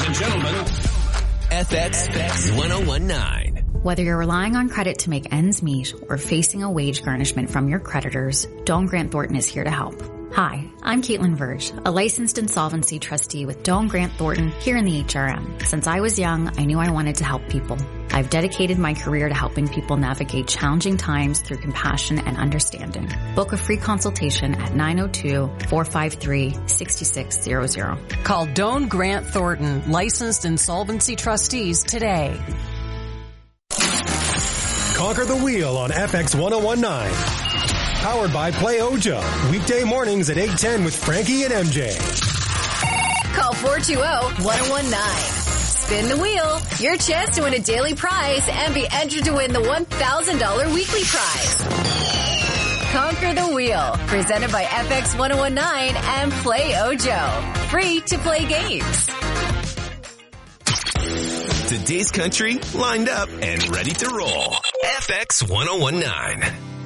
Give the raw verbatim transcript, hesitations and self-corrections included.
and gentlemen, F X ten nineteen. Whether you're relying on credit to make ends meet or facing a wage garnishment from your creditors, Doane Grant Thornton is here to help. Hi, I'm Caitlin Verge, a licensed insolvency trustee with Doane Grant Thornton here in the H R M. Since I was young, I knew I wanted to help people. I've dedicated my career to helping people navigate challenging times through compassion and understanding. Book a free consultation at nine oh two, four five three, six six zero zero. Call Doane Grant Thornton, licensed insolvency trustees today. Conquer the Wheel on F X ten nineteen. Powered by Play Ojo. Weekday mornings at eight ten with Frankie and M J. Call four two zero, one zero one nine. Spin the wheel. Your chance to win a daily prize and be entered to win the one thousand dollars weekly prize. Conquer the Wheel. Presented by F X ten nineteen and Play Ojo. Free to play games. Today's country lined up and ready to roll. F X ten nineteen.